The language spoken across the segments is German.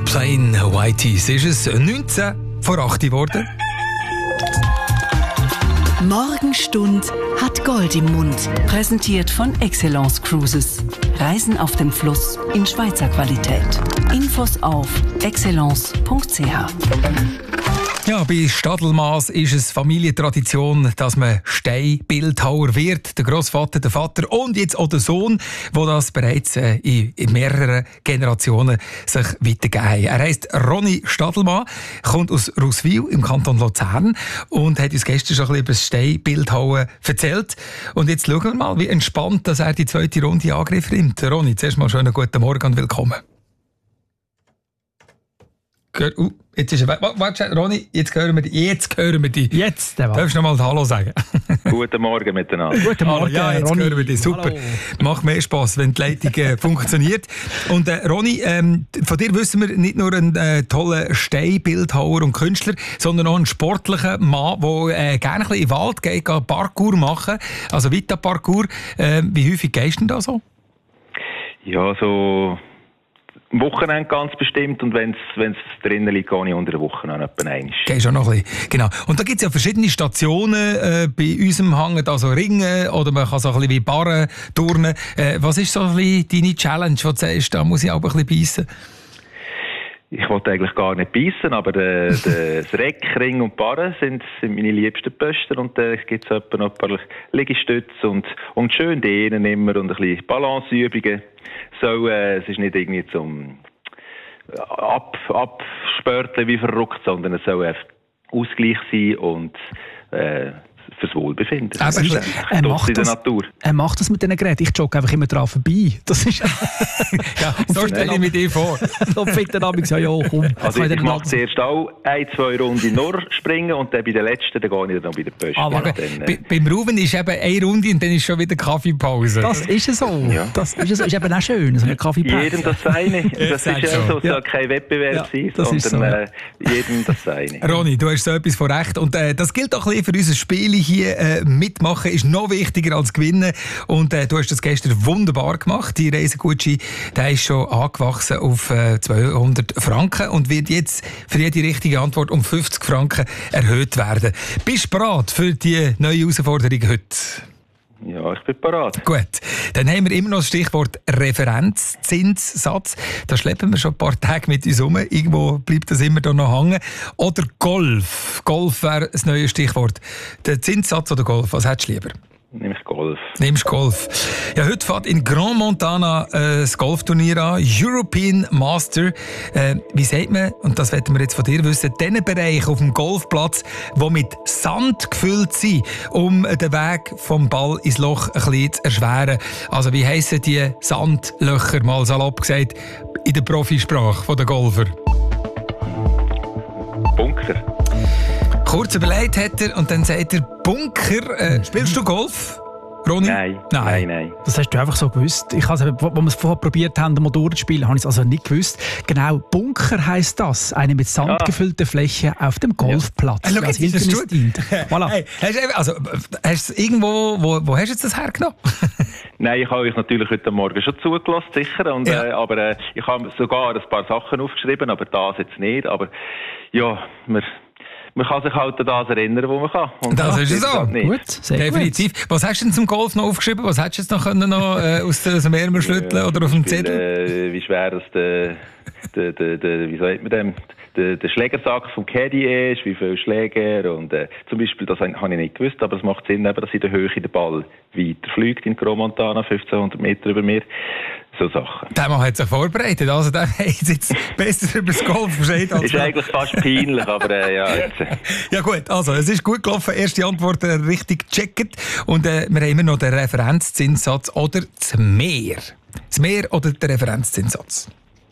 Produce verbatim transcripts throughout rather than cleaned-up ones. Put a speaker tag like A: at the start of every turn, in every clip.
A: Plain Whiteys ist es neunzehn vor acht geworden.
B: Morgenstund hat Gold im Mund. Präsentiert von Excellence Cruises. Reisen auf dem Fluss in Schweizer Qualität. Infos auf excellence punkt c h.
A: Ja, bei Stadelmaß ist es Familientradition, dass man Steinbildhauer wird. Der Grossvater, der Vater und jetzt auch der Sohn, der das bereits äh, in, in mehreren Generationen sich weitergegeben haben. Er heisst Ronny Stadelmann, kommt aus Ruswil im Kanton Luzern und hat uns gestern schon ein bisschen über das Steinbildhauen erzählt. Und jetzt schauen wir mal, wie entspannt dass er die zweite Runde in Angriff nimmt. Ronny, zuerst mal schönen guten Morgen und willkommen. Uh, jetzt ist er weg. Warte, Ronny, jetzt hören wir dich. Jetzt hören wir dich.
C: Jetzt, der
A: Darfst du noch mal Hallo sagen?
D: Guten Morgen miteinander.
C: Guten Morgen,
A: Hallo, ja, jetzt
C: Ronny.
A: hören wir dich. Super.
C: Hallo.
A: Macht mehr Spass, wenn die Leitung äh, funktioniert. Und äh, Ronny, ähm, von dir wissen wir nicht nur einen äh, tollen Steinbildhauer und Künstler, sondern auch einen sportlichen Mann, der äh, gerne ein bisschen in den Wald geht, geht Parkour machen. Also Vita-Parkour. Äh, wie häufig gehst du denn da so?
D: Ja, so am Wochenende ganz bestimmt und wenn es drinnen liegt, gehe ich unter der Woche noch etwa einmal.
A: Gehst auch noch ein bisschen. Genau. Und da gibt es ja verschiedene Stationen äh, bei unserem Hang, also Ringen oder man kann so ein bisschen wie Barren turnen. Äh, was ist so ein bisschen deine Challenge, wo du sagst, da muss ich auch ein bisschen beißen?
D: Ich wollte eigentlich gar nicht beißen, aber der, der, das Reck, Ring und Barren sind, sind meine liebsten Posten und da gibt es etwa noch ein paar Liegestütze und, und schön dehnen immer und ein bisschen Balanceübungen. So, äh, es ist nicht irgendwie zum ab, abspörteln wie verrückt, sondern es soll einfach Ausgleich sein und äh, fürs Wohlbefinden.
C: Also, er, macht
D: in der
C: das,
D: Natur.
C: er macht das mit diesen Geräten. Ich jogge einfach immer dran vorbei. Das ist
A: ja, so stelle ich mir dir vor.
C: Da findet der Abend ja, ja, komm.
D: Also ich, ich mache zuerst auch ein, zwei Runden nur springen und dann bei der letzten, dann gehe ich dann noch bei der Post.
A: Aber dann, äh, beim Ruven ist eben eine Runde und dann ist schon wieder Kaffeepause.
C: Das ist es so. Ja. Das ist, so. Ist eben auch schön, so eine Kaffeepause.
D: Jedem das seine. Das ist ja so, es
A: ja.
D: soll kein Wettbewerb
C: ja,
D: sein,
C: das
D: sondern
C: ist so,
D: äh, jedem das seine.
A: Ronny, du hast so etwas von Recht und äh, das gilt auch ein bisschen für unser Spiel hier. Äh, mitmachen ist noch wichtiger als gewinnen und äh, du hast das gestern wunderbar gemacht. Die Reisegutschein, der ist schon angewachsen auf äh, zweihundert Franken und wird jetzt für jede richtige Antwort um fünfzig Franken erhöht werden. Bist du bereit für die neue Herausforderung heute?
D: Ja, ich bin bereit.
A: Gut, dann haben wir immer noch das Stichwort Referenzzinssatz. Da schleppen wir schon ein paar Tage mit uns rum. Irgendwo bleibt das immer da noch hängen. Oder Golf. Golf wäre das neue Stichwort. Der Zinssatz oder Golf, was hättest du lieber?
D: Nimm ich Golf.
A: Nimmst Golf. Ja, heute fährt in Grand Montana äh, das Golfturnier an. European Master. Äh, wie sagt man, und das wollen wir jetzt von dir wissen, diesen Bereich auf dem Golfplatz, die mit Sand gefüllt sind, um den Weg vom Ball ins Loch ein bisschen zu erschweren. Also wie heissen die Sandlöcher, mal salopp gesagt, in der Profisprache der Golfer?
D: Bunker.
A: Kurz überlegt hat er und dann sagt er Bunker. Äh, spielst du Golf, Ronny?
D: Nein,
A: nein,
D: nein, nein.
C: Das hast du einfach so gewusst. Ich also, wo wir es vorher probiert haben, mal durchzuspielen, habe ich es also nicht gewusst. Genau, Bunker heisst das. Eine mit Sand
D: ah.
C: gefüllte Fläche auf dem Golfplatz.
A: Ja. Äh, schau,
C: als
A: jetzt ist
C: Wildnis
A: das
C: dient. Voilà.
A: Hey, hast du, also, hast du irgendwo, wo, wo hast du jetzt das hergenommen?
D: Nein, ich habe euch natürlich heute Morgen schon zugelassen, sicher. Und,
A: ja.
D: äh, aber äh, ich habe sogar ein paar Sachen aufgeschrieben, aber das jetzt nicht. Aber ja, wir... Man kann sich halt an das erinnern, wo man kann. Und
A: das ist es so.
C: Gut, sehr
A: definitiv.
C: Gut.
A: Was hast du denn zum Golf noch aufgeschrieben? Was hättest du jetzt noch, können, noch äh, aus dem Ärmel schütteln
D: ja,
A: oder auf dem
D: Beispiel,
A: Zettel?
D: Äh, wie schwer das der, der, der, der, wie sagt man dem, der, der Schlägersack vom Caddy ist, wie viele Schläger und äh, zum Beispiel, das habe ich nicht gewusst, aber es macht Sinn, eben, dass in der Höhe der Ball weiter fliegt in Grand Montana, fünfzehnhundert Meter über mir. So Sachen.
A: Der Mann hat sich vorbereitet, also der hat jetzt besser über das Golf Bescheid als
D: ist eigentlich fast peinlich, aber äh, ja. Jetzt, äh.
A: Ja gut, also es ist gut gelaufen, erste Antwort äh, richtig gecheckt und äh, wir haben immer noch den Referenzzinssatz oder das Mehr. Das Mehr oder der Referenzzinssatz?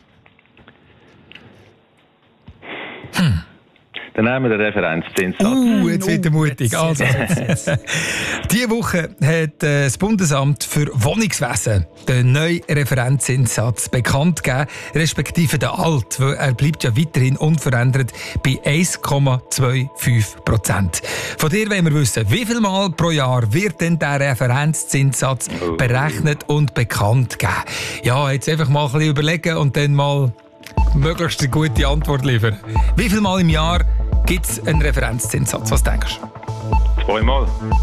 A: Hm.
D: Dann nehmen wir den Referenzzinssatz.
A: Uh, jetzt wird er mutig. Also, diese Woche hat äh, das Bundesamt für Wohnungswesen den neuen Referenzzinssatz bekannt gegeben, respektive den alt, weil er bleibt ja weiterhin unverändert bei eins Komma fünfundzwanzig Prozent. Von dir wollen wir wissen, wie viel Mal pro Jahr wird denn der Referenzzinssatz berechnet und bekannt gegeben? Ja, jetzt einfach mal ein bisschen überlegen und dann mal möglichst eine gute Antwort liefern. Wie viel Mal im Jahr gibt es einen Referenzzinssatz? Was denkst du?
D: Zweimal.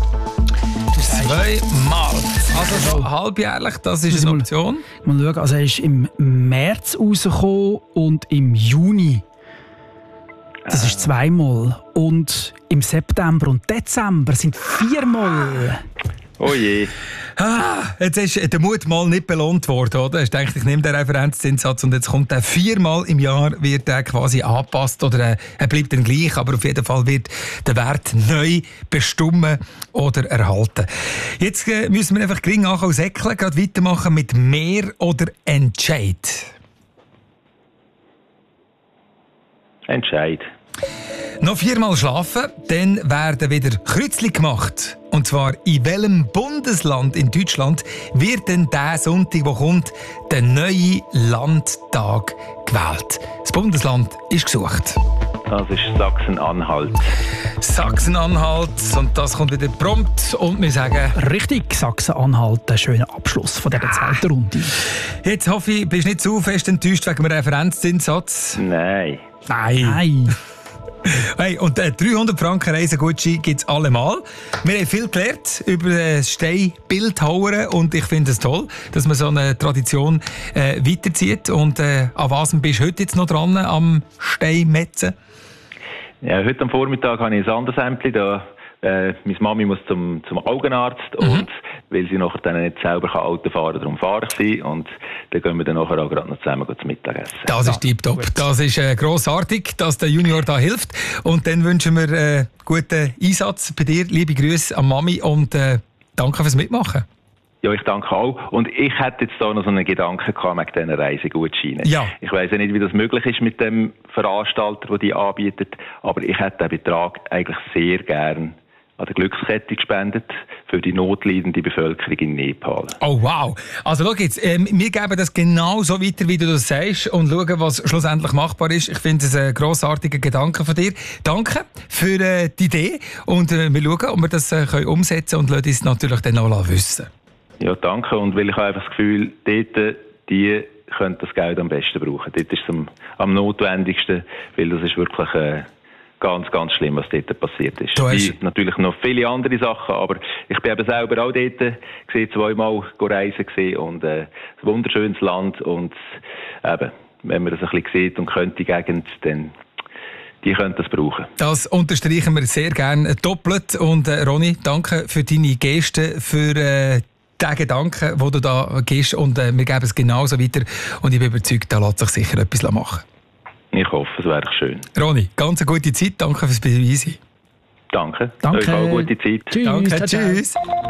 A: Zweimal. Also schon halbjährlich, das ist eine Option.
C: Mal schauen, also er ist im März rausgekommen und im Juni. Das ist zweimal. Und im September und Dezember sind viermal.
D: Oh je.
A: Ah, jetzt ist der Mut mal nicht belohnt worden, oder? Hast gedacht, ich nehme den Referenzzinssatz und jetzt kommt der viermal im Jahr, wird der quasi angepasst oder er bleibt dann gleich, aber auf jeden Fall wird der Wert neu bestimmt oder erhalten. Jetzt äh, müssen wir einfach gering ankommen, säckeln, gerade weitermachen mit mehr oder Entscheid.
D: Entscheid.
A: Noch viermal schlafen, dann werden wieder Kreuzli gemacht. Und zwar in welchem Bundesland in Deutschland wird denn der Sonntag, der kommt, der neue Landtag gewählt? Das Bundesland ist gesucht.
D: Das ist Sachsen-Anhalt.
A: Sachsen-Anhalt. Und das kommt wieder prompt. Und wir sagen...
C: Richtig, Sachsen-Anhalt. Ein schöner Abschluss von dieser zweiten Runde.
A: Jetzt hoffe ich, bist du nicht zu fest enttäuscht wegen dem Referenzzinssatz?
D: Nein.
A: Nein.
C: Nein.
A: Hey, und äh, dreihundert Franken Reisegutschein gibt es allemal. Wir haben viel gelernt über äh, Steinbildhauern und ich finde es toll, dass man so eine Tradition äh, weiterzieht. Und äh, an was bist du heute jetzt noch dran am Steinmetzen?
D: Ja, heute am Vormittag habe ich ein anderes Ämtchen da. Äh, meine Mami muss zum, zum Augenarzt mhm. und weil sie nachher dann nicht selber Auto fahren kann, darum fahre ich sie und dann gehen wir dann nachher auch gerade noch zusammen zum Mittagessen.
A: Das ist tipptopp. Das ist äh, grossartig, dass der Junior da hilft und dann wünschen wir äh, guten Einsatz bei dir. Liebe Grüße an Mami und äh, danke fürs Mitmachen.
D: Ja, ich danke auch. Und ich hätte jetzt da noch so einen Gedanken gehabt wegen diesen Reisegutscheinen.
A: Ja.
D: Ich weiss ja nicht, wie das möglich ist mit dem Veranstalter, der die anbietet, aber ich hätte den Betrag eigentlich sehr gern an der Glückskette gespendet für die notleidende Bevölkerung in Nepal.
A: Oh wow! Also schau jetzt, ähm, wir geben das genau so weiter, wie du das sagst und schauen, was schlussendlich machbar ist. Ich finde es ein grossartiger Gedanke von dir. Danke für äh, die Idee und äh, wir schauen, ob wir das äh, können umsetzen und lassen uns natürlich dann auch wissen. Ja,
D: danke. Und weil ich habe einfach das Gefühl, dort, die können das Geld am besten brauchen. Dort ist es am, am notwendigsten, weil das ist wirklich äh, ganz, ganz schlimm, was dort passiert ist. Wie natürlich noch viele andere Sachen, aber ich bin eben selber auch dort gesehen, zweimal reisen gesehen und äh, ein wunderschönes Land und eben, wenn man das ein bisschen sieht und kennt die Gegend, dann die können das brauchen.
A: Das unterstreichen wir sehr gerne doppelt und äh, Ronny, danke für deine Geste, für äh, den Gedanken, den du da gibst und äh, wir geben es genauso weiter und ich bin überzeugt, da lässt sich sicher etwas machen.
D: Ich hoffe, es wäre schön.
A: Ronny, ganz eine gute Zeit. Danke fürs Dabeisein.
D: Danke.
C: Danke.
D: Euch auch eine gute Zeit.
C: Tschüss.
A: Danke. Tschüss.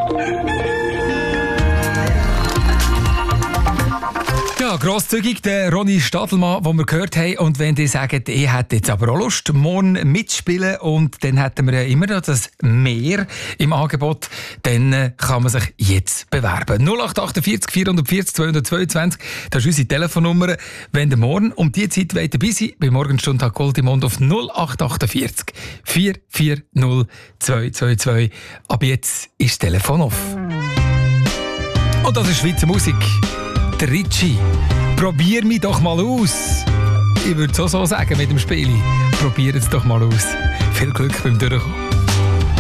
A: Ja, grosszügig der Ronny Stadelmann, den wir gehört haben. Und wenn die sagen, ich hätte jetzt aber auch Lust, morgen mitzuspielen und dann hätten wir ja immer noch das Mehr im Angebot, dann kann man sich jetzt bewerben. null acht achtundvierzig vierhundertvierzig zweihundertzweiundzwanzig, das ist unsere Telefonnummer. Wenn ihr morgen um diese Zeit wollt dabei seid, bei Morgenstund hat Gold im Mund auf null acht achtundvierzig vier vier null zwei zwei zwei. Ab jetzt ist das Telefon off. Und das ist Schweizer Musik. Der Ritchie. Probier mich doch mal aus. Ich würde es auch so sagen mit dem Spiel. Probier es doch mal aus. Viel Glück beim Durchkommen.